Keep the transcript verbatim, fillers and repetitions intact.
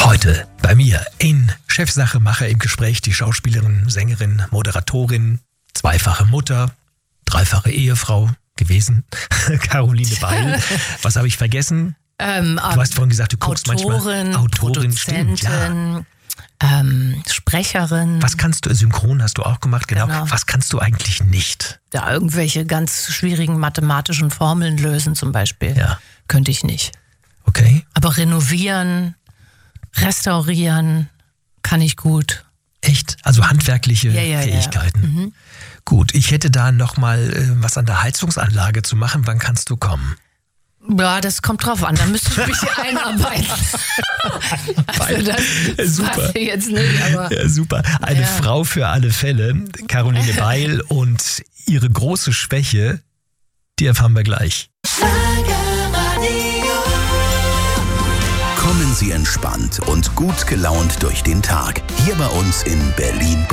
Heute bei mir in Chefsache Macher im Gespräch die Schauspielerin, Sängerin, Moderatorin, zweifache Mutter, dreifache Ehefrau gewesen, Caroline Beil. Was habe ich vergessen? Ähm, du hast vorhin gesagt, du guckst Autorin, manchmal. Autorin, stimmt, ja. ähm, Sprecherin. Was kannst du, Synchron hast du auch gemacht, genau. Genau. Was kannst du eigentlich nicht? Ja, irgendwelche ganz schwierigen mathematischen Formeln lösen zum Beispiel. Ja. Könnte ich nicht. Okay. Aber renovieren, restaurieren kann ich gut. Echt? Also handwerkliche ja, ja, Fähigkeiten. Ja. Mhm. Gut, ich hätte da nochmal äh, was an der Heizungsanlage zu machen. Wann kannst du kommen? Ja, das kommt drauf an. Da müsste ich mich hier einarbeiten. Also das super. weiß ich jetzt nicht, aber ja, super. Eine ja. Frau für alle Fälle, Caroline Beil, und ihre große Schwäche, die erfahren wir gleich. Kommen Sie entspannt und gut gelaunt durch den Tag. Hier bei uns in Berlin